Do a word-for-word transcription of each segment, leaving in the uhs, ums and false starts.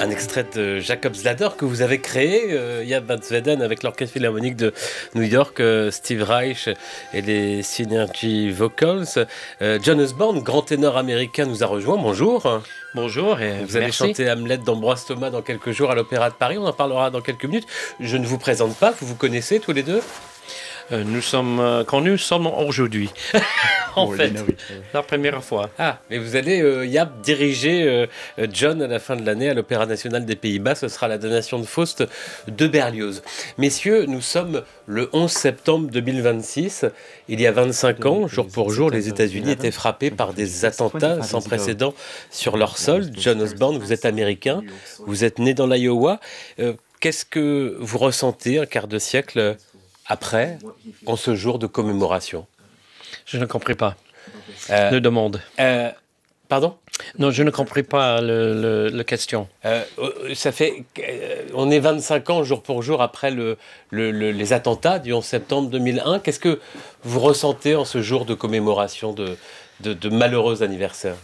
Un extrait de Jacob's Ladder que vous avez créé, euh, Jaap van Zweden, avec l'Orchestre Philharmonique de New York, euh, Steve Reich et les Synergy Vocals. Euh, John Osborne, grand ténor américain, nous a rejoint. Bonjour. Bonjour et vous allez merci. chanter Hamlet d'Ambroise Thomas dans quelques jours à l'Opéra de Paris. On en parlera dans quelques minutes. Je ne vous présente pas, vous vous connaissez tous les deux? Euh, nous sommes euh, connus seulement aujourd'hui, en Oui, fait, oui, oui. la première fois. Ah, mais vous allez, euh, Jaap, diriger euh, John à la fin de l'année à l'Opéra national des Pays-Bas. Ce sera la donation de Faust de Berlioz. Messieurs, nous sommes le onze septembre deux mille vingt-six. Il y a vingt-cinq ans, jour pour jour, les États-Unis étaient frappés par des attentats sans précédent sur leur sol. John Osborne, vous êtes américain, vous êtes né dans l'Iowa. Euh, qu'est-ce que vous ressentez un quart de siècle après, en ce jour de commémoration? Je ne comprends pas Euh, le demande. euh, pardon? Non, je ne comprends pas le, le, la question. Euh, ça fait, euh, on est vingt-cinq ans jour pour jour après le, le, le, les attentats du onze septembre deux mille un. Qu'est-ce que vous ressentez en ce jour de commémoration de, de, de malheureux anniversaires?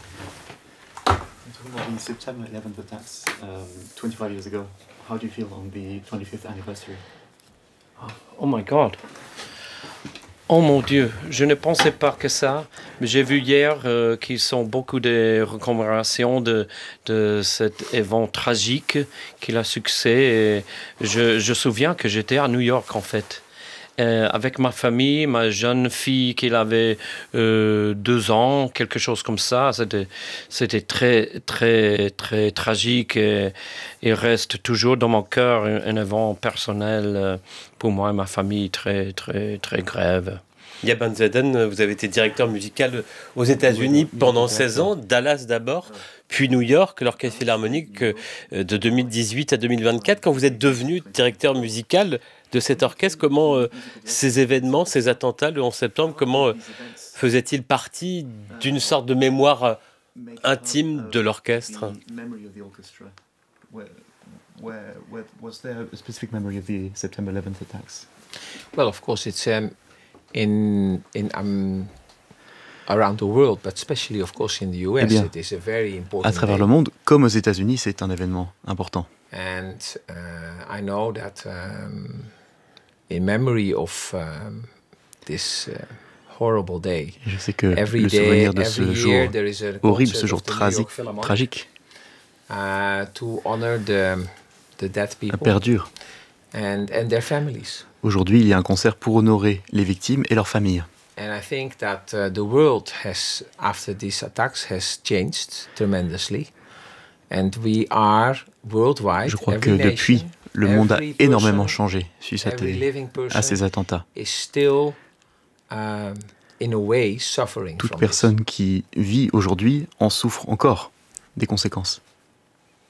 The September eleventh attacks, um, twenty-five years ago. How do you feel on the twenty-fifth anniversary? Oh my God. Oh mon Dieu, je ne pensais pas que ça. Mais j'ai vu hier euh, qu'ils sont beaucoup de recommémorations de, de cet événement tragique qu'il a succès. Et je, je me souviens que j'étais à New York en fait. Euh, avec ma famille, ma jeune fille qui avait euh, deux ans, quelque chose comme ça. C'était, c'était très, très, très tragique et il reste toujours dans mon cœur un, un événement personnel euh, pour moi et ma famille très, très, très grave. Jaap van Zweden, vous avez été directeur musical aux États-Unis pendant seize ans, Dallas d'abord, puis New York, l'Orchestre Philharmonique de deux mille dix-huit à deux mille vingt-quatre. Quand vous êtes devenu directeur musical de cet orchestre, comment euh, ces événements, ces attentats, le onze septembre, comment euh, faisaient-ils partie d'une sorte de mémoire euh, intime de l'orchestre? Was there a specific memory of the September eleventh attacks? Well, of course, it's um, in in um, around the world, but especially, of course, in the U S, Eh bien, it is a very important à travers day. le monde, comme aux États-Unis, c'est un événement important. And uh, I know that um, in memory of um, this uh, horrible day, Je sais que every le day, souvenir de every ce year, jour there is a horrible, concert ce jour of the New trasi- York Philharmonic, tragique, uh, to honor the the dead people perdure. and and their families. Aujourd'hui, il y a un concert pour honorer les victimes et leurs familles. And I think that uh, the world has, after these attacks, has changed tremendously. And we are worldwide. Je crois que every depuis, nation, le monde a every énormément person, changé suite à, every tes- living person à ces attentats. is still, um, in a way, suffering Toute from this. personne qui vit aujourd'hui en souffre encore des conséquences.